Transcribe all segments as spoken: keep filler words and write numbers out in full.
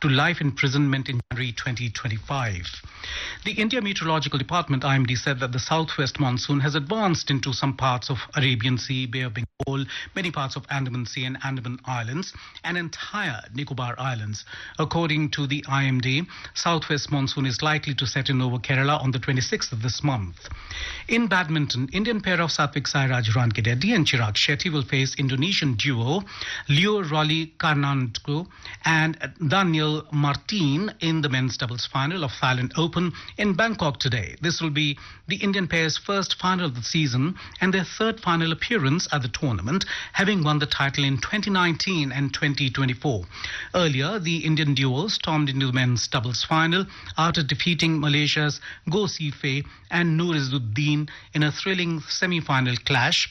to life imprisonment in January twenty twenty-five. The India Meteorological Department I M D said that the southwest monsoon has advanced into some parts of Arabian Sea, Bay of Bengal, many parts of Andaman Sea and Andaman Islands, and entire Nicobar Islands. According to the I M D, southwest monsoon is likely to set in over Kerala on the twenty-sixth of this month. In badminton, Indian pair of Satvik Sairaj Rankireddy and Chirag Shetty will face Indonesian duo Leo Rolly Karnanko and Daniel Martin in the men's doubles final of Thailand Open in Bangkok today. This will be the Indian pair's first final of the season and their third final appearance at the tournament, having won the title in twenty nineteen and twenty twenty-four. Earlier, the Indian duo stormed into the men's doubles final after defeating Malaysia's Go Si Fei and Noor Izzuddin in a thrilling semi-final clash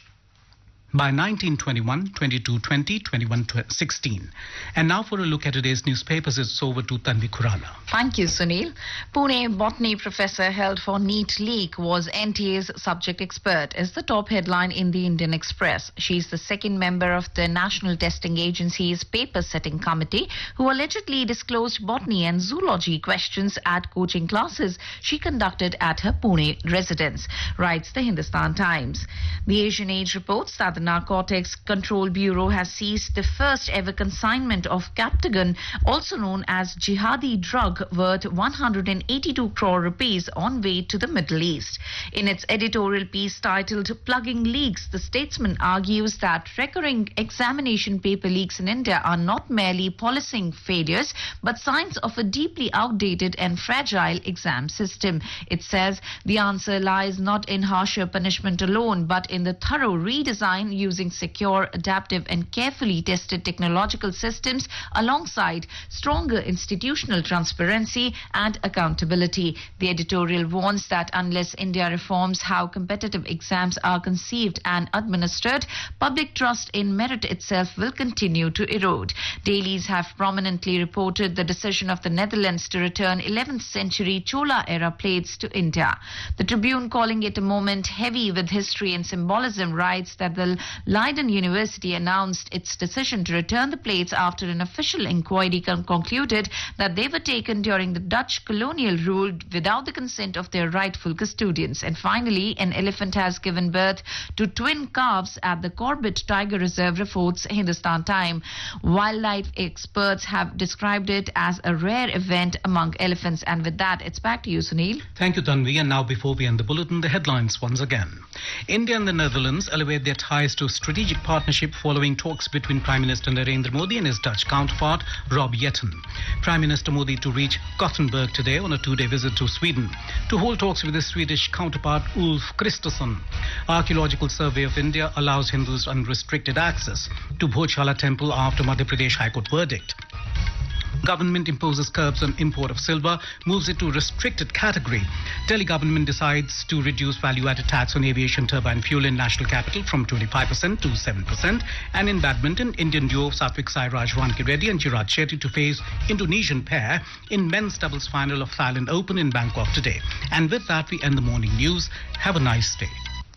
by nineteen twenty-one, twenty-two twenty, twenty-one sixteen. And now for a look at today's newspapers, it's over to Tanvi Khurana. Thank you, Sunil. Pune botany professor held for NEET leak was N T A's subject expert is the top headline in the Indian Express. She is the second member of the National Testing Agency's paper setting committee who allegedly disclosed botany and zoology questions at coaching classes she conducted at her Pune residence, writes the Hindustan Times. The Asian Age reports that the Narcotics Control Bureau has seized the first ever consignment of Captagon, also known as jihadi drug, worth one hundred eighty-two crore rupees on way to the Middle East. In its editorial piece titled Plugging Leaks, the Statesman argues that recurring examination paper leaks in India are not merely policing failures, but signs of a deeply outdated and fragile exam system. It says the answer lies not in harsher punishment alone, but in the thorough redesign using secure, adaptive and carefully tested technological systems alongside stronger institutional transparency and accountability. The editorial warns that unless India reforms how competitive exams are conceived and administered, public trust in merit itself will continue to erode. Dailies have prominently reported the decision of the Netherlands to return eleventh century Chola-era plates to India. The Tribune, calling it a moment heavy with history and symbolism, writes that the Leiden University announced its decision to return the plates after an official inquiry con- concluded that they were taken during the Dutch colonial rule without the consent of their rightful custodians. And finally, an elephant has given birth to twin calves at the Corbett Tiger Reserve, reports Hindustan Times. Wildlife experts have described it as a rare event among elephants. And with that, it's back to you, Sunil. Thank you, Tanvi. And now, before we end the bulletin, the headlines once again. India and the Netherlands elevate their ties to strategic partnership following talks between Prime Minister Narendra Modi and his Dutch counterpart, Rob Jetten. Prime Minister Modi to reach Gothenburg today on a two-day visit to Sweden to hold talks with his Swedish counterpart, Ulf Kristersson. Archaeological Survey of India allows Hindus unrestricted access to Bhojala Temple after Madhya Pradesh High Court verdict. Government imposes curbs on import of silver, moves it to restricted category. Delhi government decides to reduce value-added tax on aviation turbine fuel in national capital from twenty-five percent to seven percent. And in badminton, Indian duo Satvik Sairaj Rankireddy and Chirag Shetty to face Indonesian pair in men's doubles final of Thailand Open in Bangkok today. And with that, we end the morning news. Have a nice day.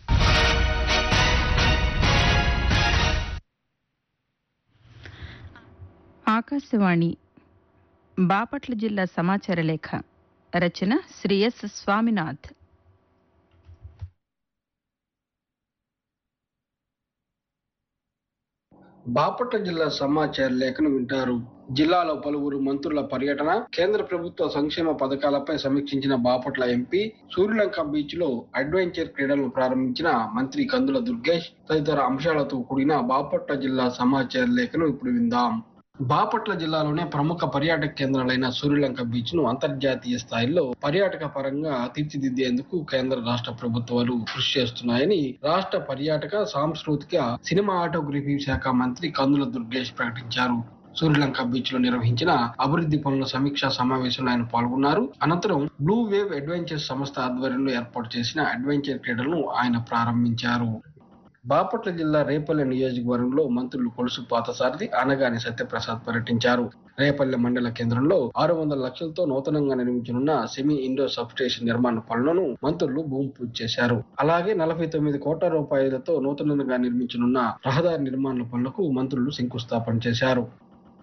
Akashvani Bapatla జిల్లా సమాచార లేఖ రచన Shri yes Swaminath. Bapatla జిల్లా సమాచార లేఖను వింటారు. జిల్లాలో పలువురు మంత్రుల పర్యటన, కేంద్ర ప్రభుత్వ సంక్షేమ పథకాలపై సమీక్షించిన బాపట్ల ఎంపీ, సూర్యలంక బీచ్ లో అడ్వెంచర్ క్రీడలను ప్రారంభించిన మంత్రి కందుల దుర్గేష్ తదితర అంశాలతో కూడిన బాపట్ల జిల్లా సమాచార లేఖను ఇప్పుడు విందాం. బాపట్ల జిల్లాలోనే ప్రముఖ పర్యాటక కేంద్రాలైన సూర్యలంక బీచ్ ను అంతర్జాతీయ స్థాయిలో పర్యాటక పరంగా తీర్చిదిద్దేందుకు కేంద్ర రాష్ట్ర ప్రభుత్వాలు కృషి చేస్తున్నాయని రాష్ట్ర పర్యాటక, సాంస్కృతిక, సినిమాటోగ్రఫీ శాఖ మంత్రి కందుల దుర్గేష్ ప్రకటించారు. సూర్యలంక బీచ్ లో నిర్వహించిన అభివృద్ధి పనుల సమీక్షా సమావేశంలో ఆయన పాల్గొన్నారు. అనంతరం బ్లూ వేవ్ అడ్వెంచర్ సంస్థ ఆధ్వర్యంలో ఏర్పాటు చేసిన అడ్వెంచర్ క్రీడలను ఆయన ప్రారంభించారు. బాపట్ల జిల్లా రేపల్లె నియోజకవర్గంలో మంత్రులు కొలుసు పాతసారథి, అనగాని సత్యప్రసాద్ పర్యటించారు. రేపల్లె మండల కేంద్రంలో ఆరు వందల లక్షలతో నూతనంగా నిర్మించనున్న సెమీ ఇండోర్ సబ్ స్టేషన్ నిర్మాణ పనులను మంత్రులు భూమి పూజ చేశారు. అలాగే నలభై తొమ్మిది కోట్ల రూపాయలతో నూతనంగా నిర్మించనున్న రహదారి నిర్మాణ పనులకు మంత్రులు శంకుస్థాపన చేశారు.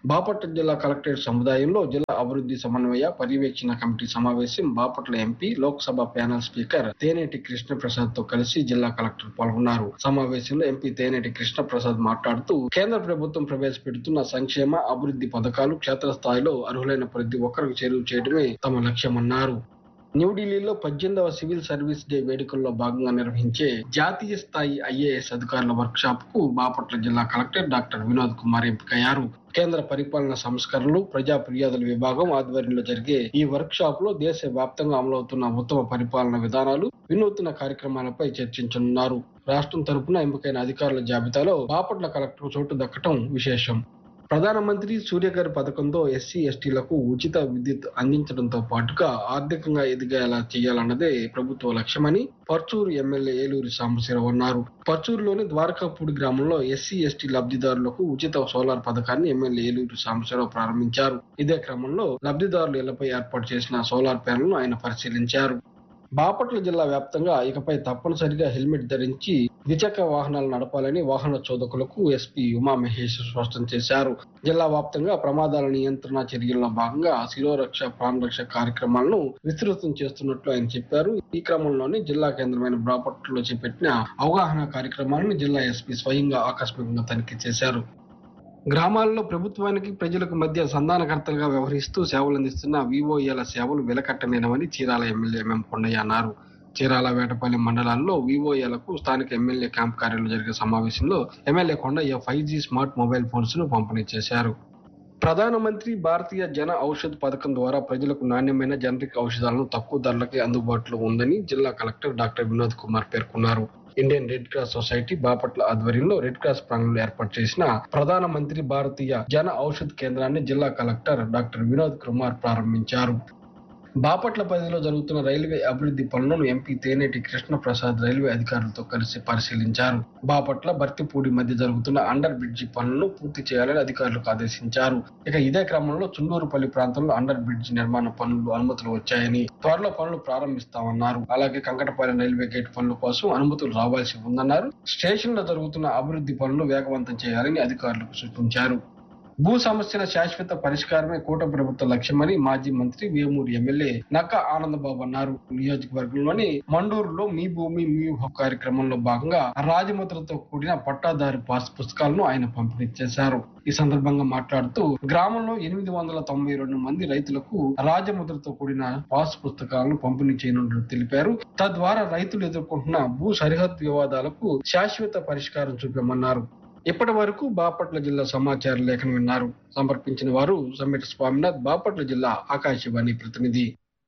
బాపట్ల జిల్లా కలెక్టరేట్ సముదాయంలో జిల్లా అభివృద్ధి సమన్వయ పర్యవేక్షణ కమిటీ సమావేశం Bapatla MP Lok Sabha panel speaker తేనేటి కృష్ణప్రసాద్ తో కలిసి జిల్లా కలెక్టర్ పాల్గొన్నారు. సమావేశంలో ఎంపీ తేనేటి కృష్ణప్రసాద్ మాట్లాడుతూ కేంద్ర ప్రభుత్వం ప్రవేశపెడుతున్న సంక్షేమ అభివృద్ధి పథకాలు క్షేత్రస్థాయిలో అర్హులైన ప్రతి ఒక్కరికి చేరువ చేయడమే తమ లక్ష్యమన్నారు. న్యూఢిల్లీలో పద్దెనిమిదవ సివిల్ సర్వీస్ డే వేడుకల్లో భాగంగా నిర్వహించే జాతీయ స్థాయి ఐఏఎస్ అధికారుల వర్క్ షాప్ కు బాపట్ల జిల్లా కలెక్టర్ డాక్టర్ వినోద్ కుమార్ ఎంపికయ్యారు. కేంద్ర పరిపాలన సంస్కరణలు ప్రజా ఫిర్యాదుల విభాగం ఆధ్వర్యంలో జరిగే ఈ వర్క్ షాప్ లో దేశ వ్యాప్తంగా అమలవుతున్న ఉత్తమ పరిపాలన విధానాలు, వినూత్న కార్యక్రమాలపై చర్చించనున్నారు. రాష్ట్రం తరపున ఎంపికైన అధికారుల జాబితాలో బాపట్ల కలెక్టర్ చోటు దక్కడం విశేషం. ప్రధానమంత్రి సూర్యఘర్ పథకంతో ఎస్సీ ఎస్టీలకు ఉచిత విద్యుత్ అందించడంతో పాటుగా ఆర్థికంగా ఎదిగేలా చేయాలన్నదే ప్రభుత్వ లక్ష్యమని పర్చూరు ఎమ్మెల్యే ఏలూరి సాంబశివరావు అన్నారు. పర్చూరులోని ద్వారకాపూడి గ్రామంలో ఎస్సీ ఎస్టీ లబ్ధిదారులకు ఉచిత సోలార్ పథకాన్ని ఎమ్మెల్యే ఏలూరి సాంబశివరావు ప్రారంభించారు. ఇదే క్రమంలో లబ్ధిదారుల ఇళ్లపై ఏర్పాటు చేసిన సోలార్ ప్యానెల్ను ఆయన పరిశీలించారు. బాపట్ల జిల్లా వ్యాప్తంగా ఇకపై తప్పనిసరిగా హెల్మెట్ ధరించి ద్విచక్ర వాహనాలు నడపాలని వాహన చోదకులకు ఎస్పీ ఉమామహేష్ స్పష్టం చేశారు. జిల్లా వ్యాప్తంగా ప్రమాదాల నియంత్రణ చర్యల్లో భాగంగా శిరోరక్ష ప్రాణరక్ష కార్యక్రమాలను విస్తృతం చేస్తున్నట్లు ఆయన చెప్పారు. ఈ క్రమంలోనే జిల్లా కేంద్రమైన బాపట్లలో చేపట్టిన అవగాహన కార్యక్రమాలను జిల్లా ఎస్పీ స్వయంగా ఆకస్మికంగా తనిఖీ చేశారు. గ్రామాల్లో ప్రభుత్వానికి ప్రజలకు మధ్య సంధానకర్తలుగా వ్యవహరిస్తూ సేవలు అందిస్తున్న వివోఏల సేవలు వెలకట్టలేనవని చీరాల ఎమ్మెల్యే ఎం కొండయ్య అన్నారు. చీరాల వేటపల్లి మండలాల్లో వివోఏలకు స్థానిక ఎమ్మెల్యే క్యాంప్ కార్యాలయంలో జరిగే సమావేశంలో MLA Kondaiah five G smart mobile phones ను పంపిణీ చేశారు. ప్రధానమంత్రి భారతీయ జన ఔషధ్ పథకం ద్వారా ప్రజలకు నాణ్యమైన జనరిక్ ఔషధాలను తక్కువ ధరలకే అందుబాటులో ఉందని జిల్లా కలెక్టర్ డాక్టర్ వినోద్ కుమార్ పేర్కొన్నారు. Indian red cross society Bapatla ఆధ్వర్యంలో రెడ్ క్రాస్ ప్రాంగణంలో ఏర్పాటు చేసిన ప్రధానమంత్రి భారతీయ జన ఔషధ్ కేంద్రాన్ని జిల్లా కలెక్టర్ డాక్టర్ వినోద్ కుమార్ ప్రారంభించారు. బాపట్ల పరిధిలో జరుగుతున్న రైల్వే అభివృద్ధి పనులను ఎంపీ తేనేటి కృష్ణప్రసాద్ రైల్వే అధికారులతో కలిసి పరిశీలించారు. బాపట్ల బర్తిపూడి మధ్య జరుగుతున్న అండర్ బ్రిడ్జి పనులను పూర్తి చేయాలని అధికారులకు ఆదేశించారు. ఇక ఇదే క్రమంలో చుండూరుపల్లి ప్రాంతంలో అండర్ బ్రిడ్జి నిర్మాణ పనులు అనుమతులు వచ్చాయని త్వరలో పనులు ప్రారంభిస్తామన్నారు. అలాగే కంకటపాలెం రైల్వే గేట్ పనుల కోసం అనుమతులు రావాల్సి ఉందన్నారు. స్టేషన్ లో జరుగుతున్న అభివృద్ధి పనులు వేగవంతం చేయాలని అధికారులకు సూచించారు. భూ సమస్యల శాశ్వత పరిష్కారమే కూటమి ప్రభుత్వ లక్ష్యమని మాజీ మంత్రి వేమూరి ఎమ్మెల్యే నక్కా ఆనందబాబు అన్నారు. నియోజకవర్గంలోని మండూరులో మీ భూమి మీ హక్కు కార్యక్రమంలో భాగంగా రాజముద్రతో కూడిన పట్టాదారు పాస్ పుస్తకాలను ఆయన పంపిణీ చేశారు. ఈ సందర్భంగా మాట్లాడుతూ గ్రామంలో ఎనిమిది వందల తొంభై రెండు మంది రైతులకు రాజముద్రతో కూడిన పాస్ పుస్తకాలను పంపిణీ చేయనున్నట్లు తెలిపారు. తద్వారా రైతులు ఎదుర్కొంటున్న భూ సరిహద్దు వివాదాలకు శాశ్వత పరిష్కారం చూపామన్నారు. ఇప్పటి వరకు బాపట్ల జిల్లా సమాచార లేఖను విన్నారు. సమర్పించిన వారు సమ్మెట స్వామినాథ్, బాపట్ల జిల్లా ఆకాశవాణి ప్రతినిధి.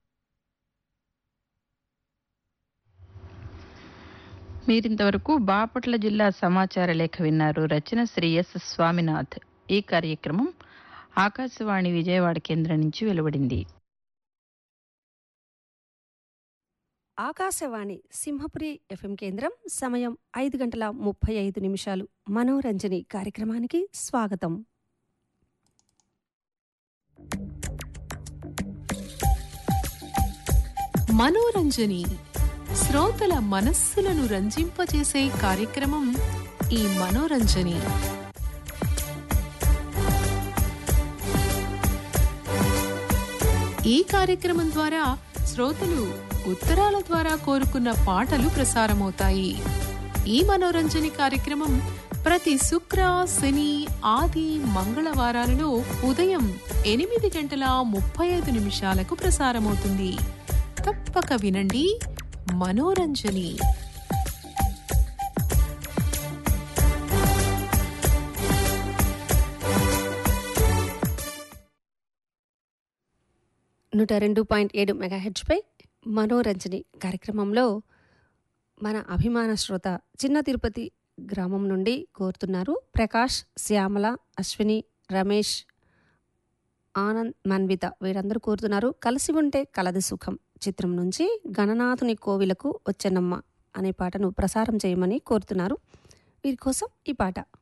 మీరింతవరకు బాపట్ల జిల్లా సమాచార లేఖ విన్నారు. రచన శ్రీ ఎస్ స్వామినాథ్. ఈ కార్యక్రమం ఆకాశవాణి విజయవాడ కేంద్రం నుంచి వెలువడింది. ఆకాశవాణి సింహపురి ఎఫ్ఎం కేంద్రం. సమయం ఐదు గంటల ముప్పై ఐదు నిమిషాలు. మనోరంజని కార్యక్రమానికి స్వాగతం. మనోరంజని శ్రోతల మనస్సులను రంజింపజేసే కార్యక్రమం ఈ మనోరంజని. ఈ కార్యక్రమం ద్వారా శ్రోతలు ఉత్తరాల ద్వారా కోరుకున్న పాటలు ప్రసారమవుతాయి. ఈ మనోరంజని కార్యక్రమం ప్రతి శుక్ర, శని, ఆది, మంగళవారాలలో ఉదయం ఎనిమిది గంటల ముప్పై ఐదు నిమిషాలకు ప్రసారమవుతుంది. తప్పక వినండి మనోరంజని. నూట రెండు పాయింట్ ఏడు మెగాహెర్ట్జ్పై మనోరంజని కార్యక్రమంలో మన అభిమాన శ్రోత చిన్న తిరుపతి గ్రామం నుండి కోరుతున్నారు. ప్రకాష్, శ్యామల, అశ్విని, రమేష్, ఆనంద్, మన్విత వీరందరూ కోరుతున్నారు. కలిసి ఉంటే కలది సుఖం చిత్రం నుంచి గణనాథుని కోవిలకు వచ్చెనమ్మ అనే పాటను ప్రసారం చేయమని కోరుతున్నారు. వీరి కోసం ఈ పాట.